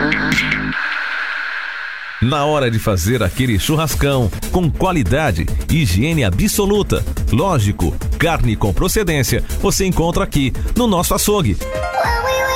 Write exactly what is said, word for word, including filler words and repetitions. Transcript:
Na hora de fazer aquele churrascão, com qualidade, higiene absoluta, lógico, carne com procedência, você encontra aqui no nosso açougue.